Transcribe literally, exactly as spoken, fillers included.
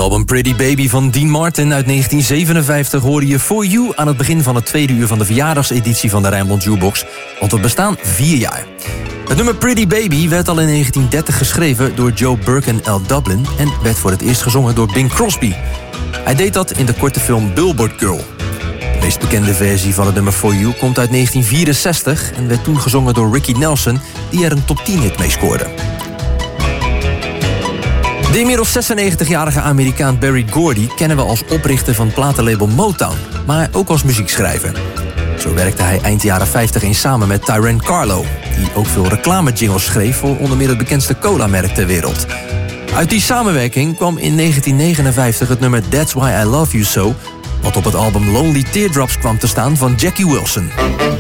album Pretty Baby van Dean Martin uit negentien zevenenvijftig hoorde je For You aan het begin van het tweede uur van de verjaardagseditie van de Rijnmond Jukebox, want we bestaan vier jaar. Het nummer Pretty Baby werd al in negentien dertig geschreven door Joe Burke en Al Dublin en werd voor het eerst gezongen door Bing Crosby. Hij deed dat in de korte film Billboard Girl. De meest bekende versie van het nummer For You komt uit negentien vierenzestig en werd toen gezongen door Ricky Nelson, die er een top tien hit mee scoorde. De inmiddels zesennegentigjarige Amerikaan Berry Gordy kennen we als oprichter van het platenlabel Motown, maar ook als muziekschrijver. Zo werkte hij eind jaren vijftig eens samen met Tyrone Carlo, die ook veel reclamejingles schreef voor onder meer het bekendste cola-merk ter wereld. Uit die samenwerking kwam in negentien negenenvijftig het nummer That's Why I Love You So, wat op het album Lonely Teardrops kwam te staan van Jackie Wilson.